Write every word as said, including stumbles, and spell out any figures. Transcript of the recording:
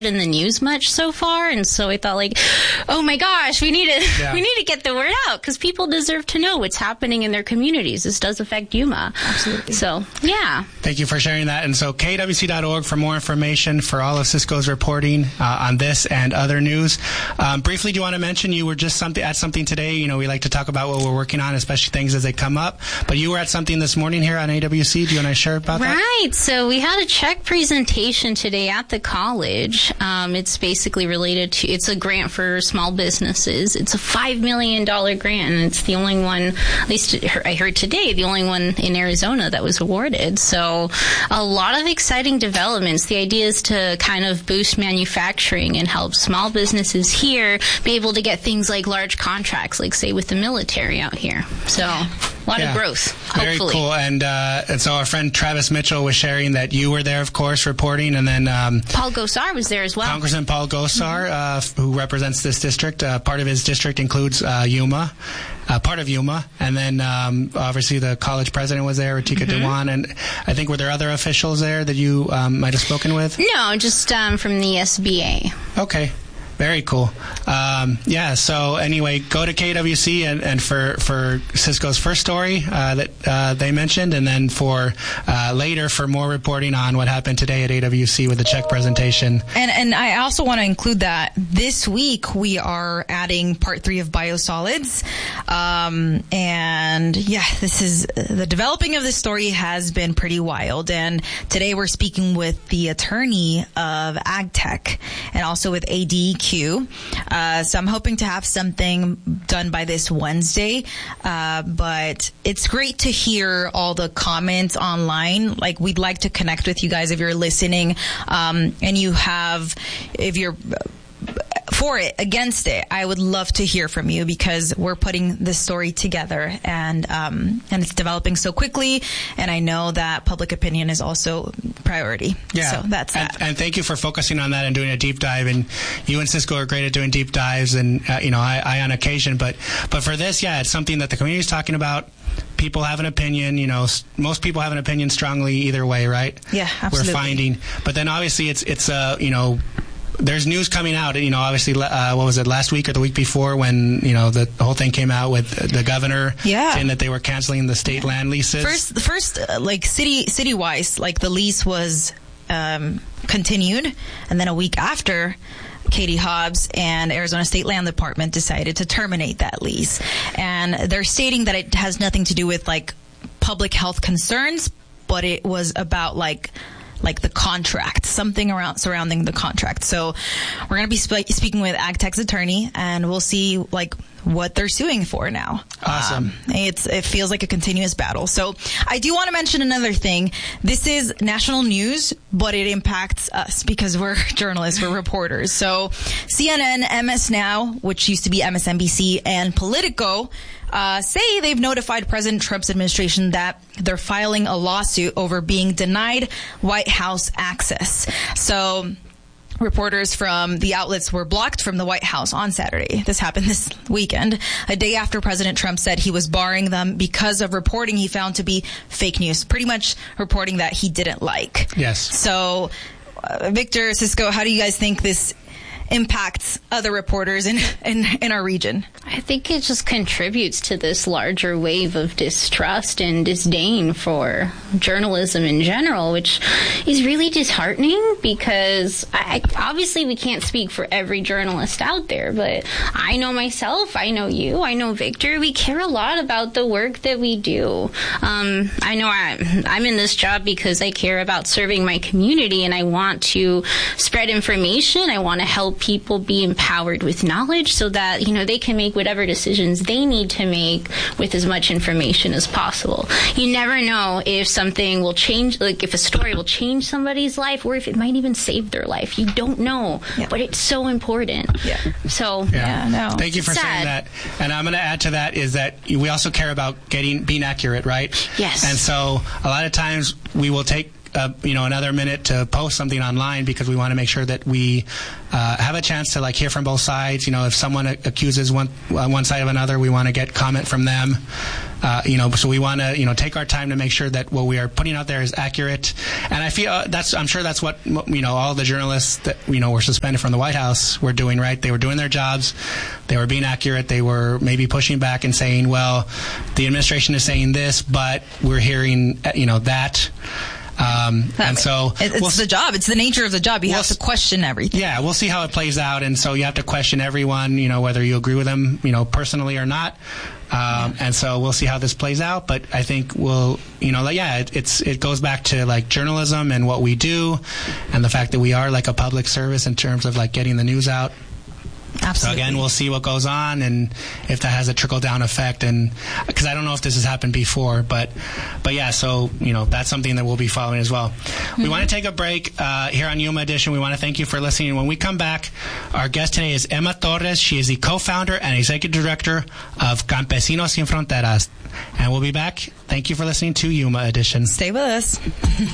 in the news much so far, and so I thought, like, oh my gosh, we need to yeah. we need to get the word out, because people deserve to know what's happening in their communities. This does affect Yuma. Absolutely. So, yeah. Thank you for sharing that. And so K W C dot org for more information for all of Cisco's reporting uh, on this and other news. Um, briefly, do you want to mention you were just something at something today? You know, we like to talk about what we're working on, especially things as they come up. But you were at something this morning here on A W C. Do you want to share about right. that? Right. So we had a check presentation today at the college. Um, it's basically related to, it's a grant for small businesses. It's a five million dollars grant, and it's the only one, at least I heard today, the only one in Arizona that was awarded. So a lot of exciting developments. The idea is to kind of boost manufacturing and help small businesses here be able to get things like large contracts, like say with the military out here. So a lot yeah. of growth, hopefully. Very cool. And, uh, and so our friend Travis Mitchell was sharing that you were there, of course, reporting, and then um, Paul Gosar was there as well. Congressman Paul Gosar, mm-hmm. uh, who represents this district. Uh, part of his district includes uh, Yuma, uh, part of Yuma, and then um, obviously the college president was there, Ratika mm-hmm. Dewan, and I think were there other officials there that you um, might have spoken with? No, just um, from the S B A. Okay. Very cool. Um, yeah, so anyway, go to K W C and, and for, for Cisco's first story uh, that uh, they mentioned, and then for uh, later for more reporting on what happened today at A W C with the check presentation. And and I also want to include that this week we are adding part three of biosolids. Um, and yeah, this is, the developing of this story has been pretty wild. And today we're speaking with the attorney of AgTech and also with A D E Q. Uh, so I'm hoping to have something done by this Wednesday. Uh, but it's great to hear all the comments online. Like, we'd like to connect with you guys if you're listening. Um, and you have, if you're for it, against it, I would love to hear from you, because we're putting this story together, and um, and it's developing so quickly, and I know that public opinion is also priority. Yeah, so that's that. And, and thank you for focusing on that and doing a deep dive. And you and Cisco are great at doing deep dives, and uh, you know, I, I on occasion, but but for this, yeah, it's something that the community is talking about. People have an opinion, you know, most people have an opinion strongly either way, right? Yeah, absolutely. We're finding, but then obviously it's it's uh, you know. There's news coming out, you know, obviously, uh, what was it, last week or the week before, when, you know, the whole thing came out with the governor yeah. saying that they were canceling the state land leases. First, first uh, like, city, city-wise, like, the lease was um, continued, and then a week after, Katie Hobbs and Arizona State Land Department decided to terminate that lease. And they're stating that it has nothing to do with, like, public health concerns, but it was about, like, like the contract, something around surrounding the contract. So we're going to be sp- speaking with AgTech's attorney, and we'll see like what they're suing for now. Awesome. Um, it's it feels like a continuous battle. So I do want to mention another thing. This is national news, but it impacts us because we're journalists, we're reporters. So C N N, M S Now, which used to be M S N B C, and Politico Uh, say they've notified President Trump's administration that they're filing a lawsuit over being denied White House access. So reporters from the outlets were blocked from the White House on Saturday. This happened this weekend, a day after President Trump said he was barring them because of reporting he found to be fake news, pretty much reporting that he didn't like. Yes. So, uh, Victor, Cisco, how do you guys think this impacts other reporters in, in in our region? I think it just contributes to this larger wave of distrust and disdain for journalism in general, which is really disheartening, because I, obviously we can't speak for every journalist out there, but I know myself, I know you, I know Victor, we care a lot about the work that we do. Um, I know I'm, I'm in this job because I care about serving my community, and I want to spread information. I want to help people be empowered with knowledge so that, you know, they can make whatever decisions they need to make with as much information as possible. You never know if something will change, like if a story will change somebody's life, or if it might even save their life. You don't know, yeah. but it's so important. Yeah. So, yeah, yeah no. Thank you for Sad. saying that. And I'm going to add to that is that we also care about getting being accurate, right? Yes. And so a lot of times we will take uh, you know, another minute to post something online because we want to make sure that we uh, have a chance to like hear from both sides. You know, if someone accuses one uh, one side of another, we want to get comment from them. Uh, you know, so we want to, you know, take our time to make sure that what we are putting out there is accurate. And I feel uh, that's, I'm sure that's what, you know, all the journalists that, you know, were suspended from the White House were doing, right? They were doing their jobs. They were being accurate. They were maybe pushing back and saying, well, the administration is saying this, but we're hearing, you know, that. Um, and so it's we'll, the job. It's the nature of the job. You we'll, have to question everything. Yeah, we'll see how it plays out. And so you have to question everyone, you know, whether you agree with them, you know, personally or not. Um, and so we'll see how this plays out. But I think we'll, you know, like, yeah, it, it's it goes back to like journalism and what we do, and the fact that we are like a public service in terms of like getting the news out. Absolutely. So again, we'll see what goes on and if that has a trickle-down effect. And because I don't know if this has happened before, but but yeah, so you know that's something that we'll be following as well. Mm-hmm. We want to take a break uh, here on Yuma Edition. We want to thank you for listening. When we come back, our guest today is Emma Torres. She is the co-founder and executive director of Campesinos Sin Fronteras. And we'll be back. Thank you for listening to Yuma Edition. Stay with us.